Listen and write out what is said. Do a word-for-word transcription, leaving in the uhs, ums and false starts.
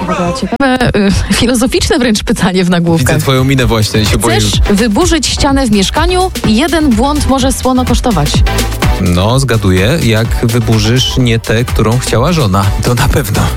Dobra, ciekawe, y, filozoficzne wręcz pytanie w nagłówkach. Widzę twoją minę właśnie, się boję. Chcesz wyburzyć ścianę w mieszkaniu? Jeden błąd może słono kosztować. No, zgaduję, jak wyburzysz nie tę, którą chciała żona. To na pewno.